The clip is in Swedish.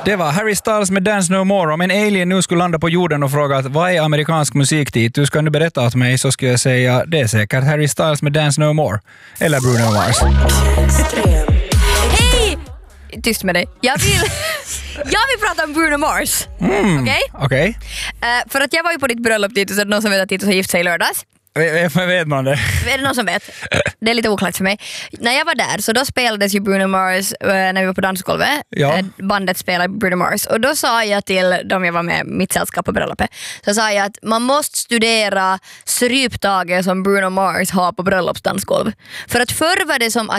Det var Harry Styles med Dance No More. Om en alien nu skulle landa på jorden och fråga att vad är amerikansk musik du ska nu berätta åt mig, så skulle jag säga det är säkert Harry Styles med Dance No More. Eller Bruno Mars. Hej! Tyst med dig. Jag vill prata om Bruno Mars. Okej? För att jag var ju på ditt bröllop, Titus, och någon som vet att Titus har gift sig i lördags. Vet man det? Är det någon som vet? Det är lite oklart för mig. När jag var där så då spelades ju Bruno Mars när vi var på dansgolvet. Ja. Bandet spelade Bruno Mars. Och då sa jag till de jag var med mitt sällskap på bröllopet, så sa jag att man måste studera stryptaget som Bruno Mars har på bröllopsdansgolv. För att förr var det som